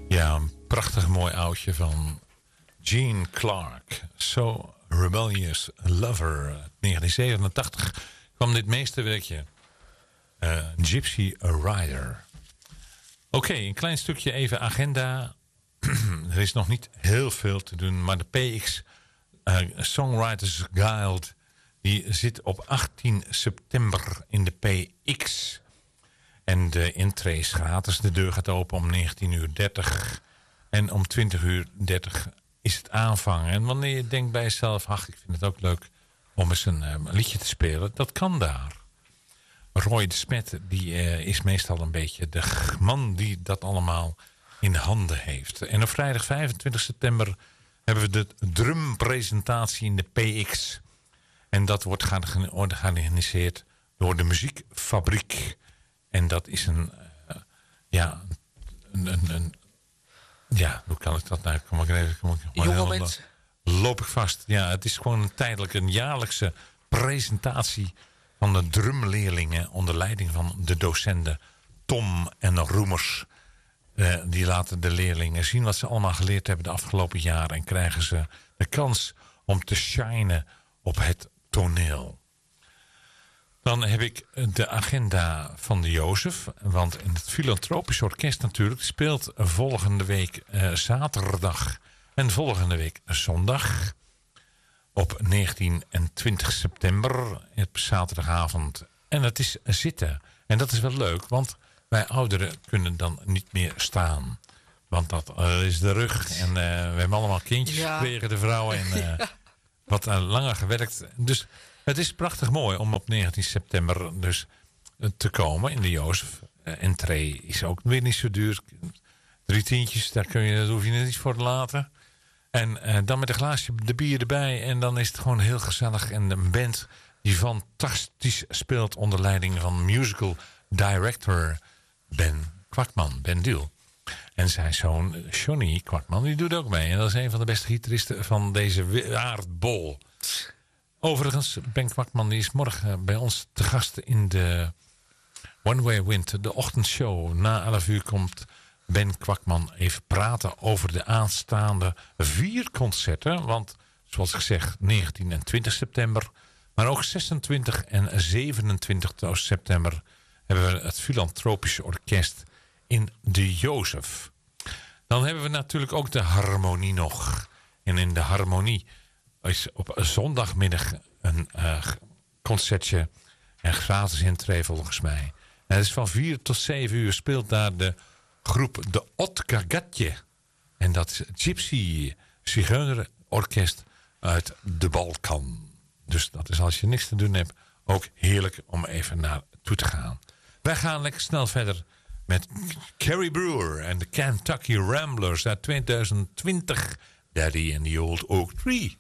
Ja, een prachtig mooi oudje van Gene Clark. So Rebellious Lover. 1987 kwam dit meesterwerkje. Gypsy Rider. Oké, een klein stukje even agenda. Er is nog niet heel veel te doen, maar de PX Songwriters Guild die zit op 18 september in de PX. En de intree is gratis. De deur gaat open om 19:30. En om 20:30 is het aanvangen. En wanneer je denkt bij jezelf, ach, ik vind het ook leuk om eens een liedje te spelen. Dat kan daar. Roy de Smet, die is meestal een beetje de man die dat allemaal in handen heeft. En op vrijdag 25 september hebben we de drumpresentatie in de PX. En dat wordt georganiseerd door de Muziekfabriek. En dat is ja, hoe kan ik dat nou? Jongemensen. Loop ik vast. Ja, het is gewoon een jaarlijkse presentatie van de drumleerlingen onder leiding van de docenten Tom en Roemers. Die laten de leerlingen zien wat ze allemaal geleerd hebben de afgelopen jaren. En krijgen ze de kans om te shinen op het toneel. Dan heb ik de agenda van de Jozef. Want in het Filantropisch Orkest natuurlijk speelt volgende week zaterdag en volgende week zondag. Op 19 en 20 september op zaterdagavond. En het is zitten. En dat is wel leuk, want wij ouderen kunnen dan niet meer staan. Want dat is de rug. En we hebben allemaal kindjes gekregen, de vrouwen. En wat langer gewerkt. Dus het is prachtig mooi om op 19 september dus te komen in de Jozef. Entree is ook weer niet zo duur. 3 tientjes, daar hoef je niet voor te laten. En dan met een glaasje de bier erbij. En dan is het gewoon heel gezellig. En een band die fantastisch speelt onder leiding van musical director Ben Kwakman, Ben Duel. En zijn zoon Johnny Kwakman, die doet ook mee. En dat is een van de beste gitaristen van deze aardbol. Overigens, Ben Kwakman die is morgen bij ons te gast in de One Way Wind, de ochtendshow. Na 11 uur komt Ben Kwakman even praten over de aanstaande 4 concerten. Want, zoals gezegd, 19 en 20 september. Maar ook 26 en 27 september hebben we het Filantropische Orkest in de Jozef. Dan hebben we natuurlijk ook de Harmonie nog. En in de Harmonie is op zondagmiddag een concertje. En gratis intree volgens mij. En het is van 4 tot 7 uur speelt daar de groep de Otkagatje. En dat is het Gypsy Zigeuner Orkest uit de Balkan. Dus dat is als je niks te doen hebt ook heerlijk om even naartoe te gaan. Wij gaan lekker snel verder met Carrie Brewer en de Kentucky Ramblers uit 2020. Daddy and the Old Oak Tree.